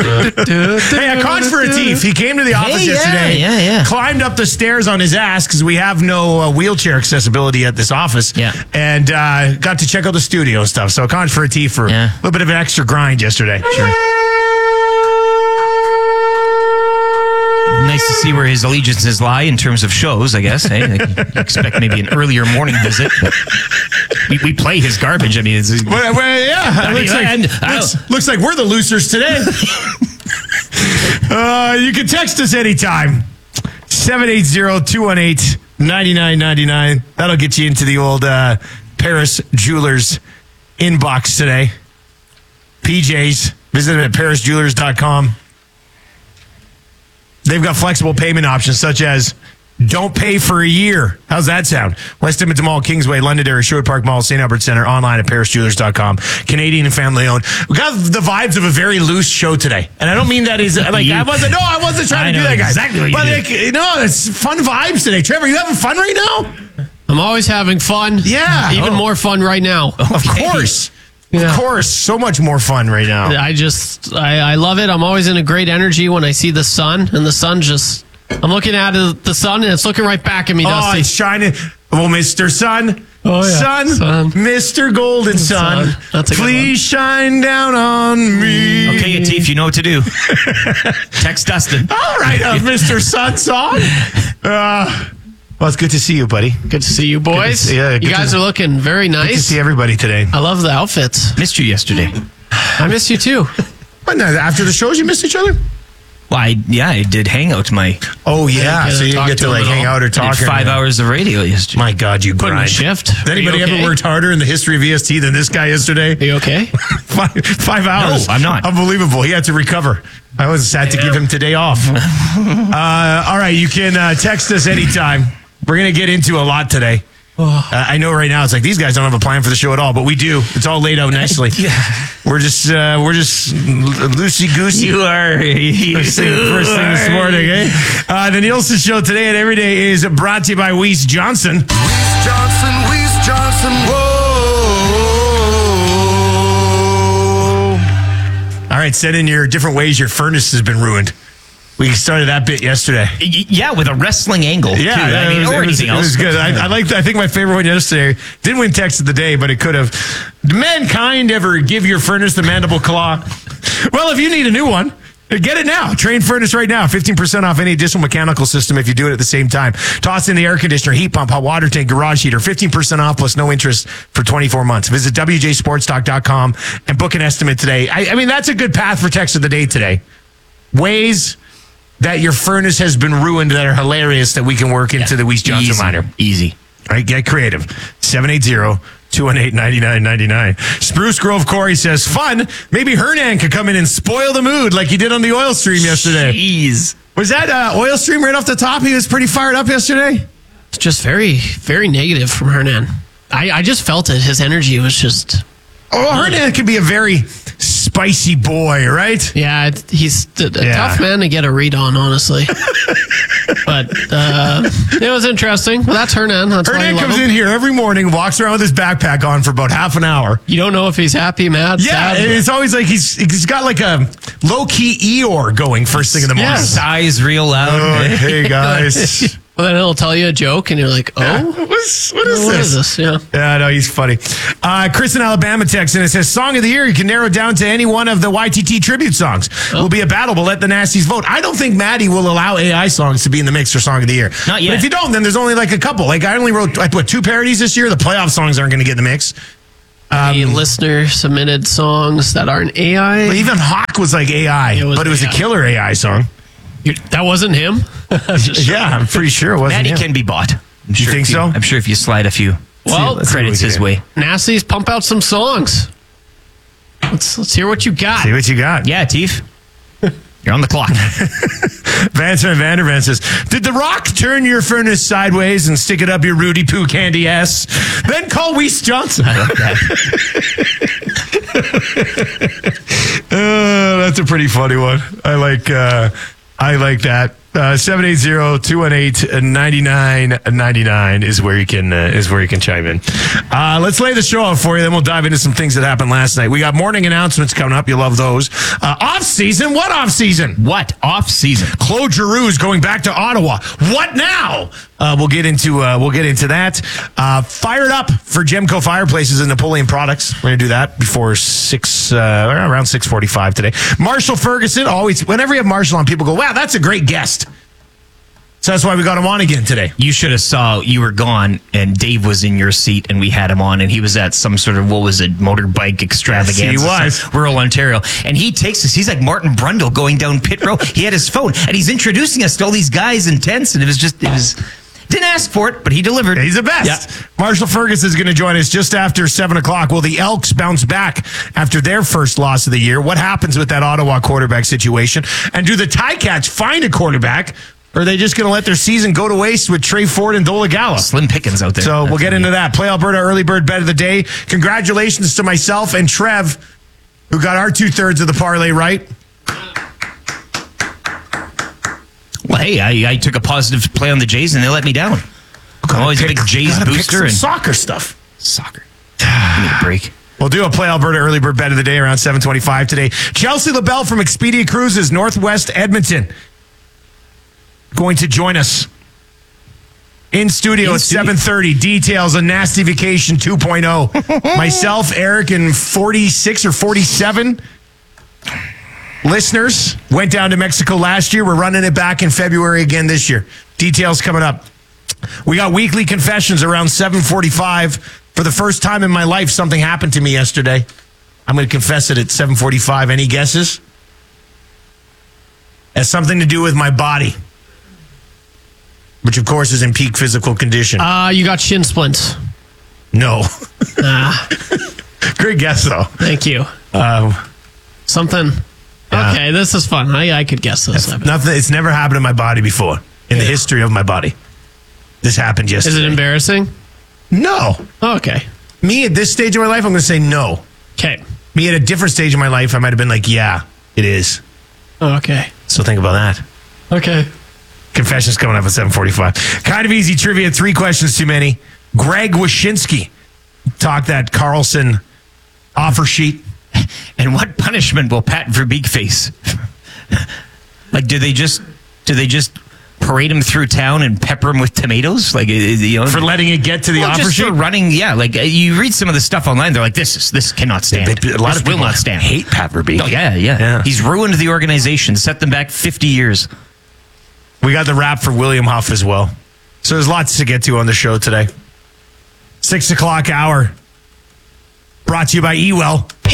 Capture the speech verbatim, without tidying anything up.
Hey, a conch for a thief. He came to the office Hey, yeah, yesterday. yeah, yeah. Climbed up the stairs on his ass because we have no uh, wheelchair accessibility at this office. Yeah. And uh, got to check out the studio and stuff. So a conch for a thief for Yeah. a little bit of an extra grind yesterday. Sure. Nice to see where his allegiances lie in terms of shows, I guess. Hey, like you expect maybe an earlier morning visit. We, we play his garbage. I mean, it's, Well, well, yeah, it I looks, mean, like, and- I looks, don't- looks like we're the losers today. uh, you can text us anytime. seven eight zero, two one eight, nine nine nine nine. That'll get you into the old uh, Paris Jewelers inbox today. P Js. Visit them at paris jewelers dot com. They've got flexible payment options such as don't pay for a year. How's that sound? West Edmonton Mall, Kingsway, Londonderry, Sherwood Park Mall, Saint Albert Center, online at paris jewelers dot com. Canadian and family owned. We got the vibes of a very loose show today. And I don't mean that is like, You- I wasn't, no, I wasn't trying I to do know that, guys. exactly what you but did. like, no, it's fun vibes today. Trevor, you having fun right now? I'm always having fun. Yeah. Even Oh. more fun right now. Of course. Yeah. Of course. So much more fun right now. I just, I, I love it. I'm always in a great energy when I see the sun, and the sun just, I'm looking at the sun, and it's looking right back at me, Oh, Dusty. it's shining. Well, Mister Sun. Oh, yeah. Sun, Sun. Mister Golden Sun, Sun. That's a good please shine down on me. okay, Atif, you know what to do. Text Dustin. All right, uh, Mister Sun song. Uh, well, it's good to see you, buddy. Good to see you, boys. see- yeah, good you guys to- are looking very Good to nice. see everybody today. I love the outfits. Missed you yesterday. I miss you too. But now, after the shows, you missed each other? Well, I, yeah, I did Hangout my Oh, yeah. get So to you talk get to to him like at hang all. out or I talk. did five or- hours of radio yesterday. My God, you Putting a grind. shift. Has anybody Are you ever okay? worked harder in the history of E S T than this guy yesterday? Are you okay? five, five hours. I'm not. Unbelievable. He had to recover. I was sad to give him today off. uh, all right, you can uh, text us anytime. We're going to get into a lot today. Uh, I know right now it's like these guys don't have a plan for the show at all, but we do. It's all laid out nicely. Yeah. We're just uh, we're just loosey goosey. You are. You First thing, first thing this morning, eh? Uh, the Nielsen Show today and every day is brought to you by Weiss Johnson. Weiss Johnson, Weiss Johnson, whoa. All right, send in your different ways your furnace has been ruined. We started that bit yesterday. Y- Yeah, with a wrestling angle. Yeah, too. I it mean, was, or it was, anything it else. was good. I, I liked. I think my favorite one yesterday didn't win text of the day, but it could have. Did mankind ever give your furnace the mandible claw? Well, if you need a new one, get it now. Train Furnace right now. fifteen percent off any additional mechanical system if you do it at the same time. Toss in the air conditioner, heat pump, hot water tank, garage heater. fifteen percent off plus no interest for twenty-four months. Visit w j sports talk dot com and book an estimate today. I, I mean, that's a good path for text of the day today. Ways that your furnace has been ruined that are hilarious that we can work into the Weiss Johnson Easy. liner. Easy. All right, get creative. seven eight zero, two one eight, nine nine nine nine. Spruce Grove Corey says, fun. Maybe Hernan could come in and spoil the mood like he did on the oil stream yesterday. Jeez. Was that uh, oil stream right off the top? He was pretty fired up yesterday. It's just very, very negative from Hernan. I, I just felt it. His energy was just, Oh, Hernan could be a very spicy boy, right? yeah, it, he's a, a Yeah. tough man to get a read on, honestly. But uh, it was interesting. Well, that's Hernan. That's why I Hernan love comes him. in here every morning, walks around with his backpack on for about half an hour. You don't know if he's happy, mad, Yeah, sad. it's always like he's he's got like a low key Eeyore going first thing in the morning. Yes. Sighs real loud. Oh, hey guys. Well, then he'll tell you a joke, and you're like, oh, What's, what is what this? is this? Yeah. Yeah, no, he's funny. Uh, Chris in Alabama texts and it says, Song of the Year, you can narrow it down to any one of the Y T T tribute songs. Oh. Will be a battle, but let the Nasties vote. I don't think Maddie will allow A I songs to be in the mix for Song of the Year. Not yet. But if you don't, then there's only like a couple. Like I only wrote, I put two parodies this year. The playoff songs aren't going to get in the mix. The listener submitted songs that aren't A I. But even Hawk was like A I, It was but it was A I. a killer A I song. You- that wasn't him. Yeah, I'm pretty sure it wasn't Maddie him. can be bought. I'm sure think if you, so? I'm sure if you slide a few Well, let's see what we credits can his do. way. Nasties, pump out some songs. Let's let's hear what you got. See what you got. Yeah, Teef. You're on the clock. Vancer and Vandervan says, did The Rock turn your furnace sideways and stick it up your Rudy Poo candy ass? Then call Weiss Johnson. I like that. Uh, that's a pretty funny one. I like uh, I like that. Uh, seven eight zero, two one eight, nine nine nine nine is where you can uh, is where you can chime in. Uh, let's lay the show out for you, then we'll dive into some things that happened last night. We got morning announcements coming up. You'll love those. Uh, off season? What off season? What? Off season. Claude Giroux's going back to Ottawa. What now? Uh, we'll get into uh, we'll get into that. Uh, fired up for Gemco Fireplaces and Napoleon Products. We're gonna do that before six uh, around six forty five today. Marshall Ferguson. Always, whenever you have Marshall on, people go, "Wow, that's a great guest." So that's why we got him on again today. You should have saw you were gone and Dave was in your seat and we had him on and he was at some sort of, what was it, motorbike extravaganza. Yes, he was. Rural Ontario. And he takes us, he's like Martin Brundle going down pit row. He had his phone and he's introducing us to all these guys in tents and it was just, it was, didn't ask for it, but he delivered. He's the best. Yeah. Marshall Ferguson is going to join us just after seven o'clock. Will the Elks bounce back after their first loss of the year? What happens with that Ottawa quarterback situation? And do the Ticats find a quarterback? Or are they just going to let their season go to waste with Trey Ford and Dola Gala? Slim pickings out there. So we'll That's get into that. Play Alberta Early Bird Bet of the Day. Congratulations to myself and Trev, who got our two-thirds of the parlay right. Well, hey, I, I took a positive play on the Jays and they let me down. I'm always a big Jays Gotta pick booster some and soccer stuff. soccer. Give me a break. We'll do a Play Alberta Early Bird Bet of the Day around seven twenty-five today. Chelsea LaBelle from Expedia Cruises, Northwest Edmonton, going to join us in studio In at studio. seven thirty. Details on Nasty Vacation two point oh. Myself, Eric, and forty-six or forty-seven listeners went down to Mexico last year. We're running it back in February again this year. Details coming up. We got weekly confessions around seven forty-five. For the first time in my life, something happened to me yesterday. I'm going to confess it at seven forty-five. Any guesses? It has something to do with my body, which of course is in peak physical condition. Uh, you got shin splints. No. Ah, Great guess, though. thank you. Uh, Something. Yeah. Okay, this is fun. I, I could guess this. I bet. nothing. It's never happened in my body before in the Yeah. history of my body. This happened Is yesterday. it embarrassing? No. Oh, okay. Me at this stage of my life, I'm going to say no. Okay. Me at a different stage of my life, I might have been like, yeah, it is. Oh, okay. So think about that. Okay. Confessions coming up at seven forty-five. Kind of easy trivia. Three questions too many. Greg Wyshynski talked that Carlson offer sheet. And what punishment will Pat Verbeek face? Like, do they just do they just parade him through town and pepper him with tomatoes? Like, uh, you know, For letting it get to the well, offer just sheet? for running. Yeah, like uh, you read some of the stuff online. They're like, this is this cannot stand. They- a lot this of will people not stand. hate Pat Verbeek. Oh yeah, yeah, Yeah. He's ruined the organization, set them back fifty years. We got the wrap for William Huff as well. So there's lots to get to on the show today. Six o'clock hour. Brought to you by Ewell.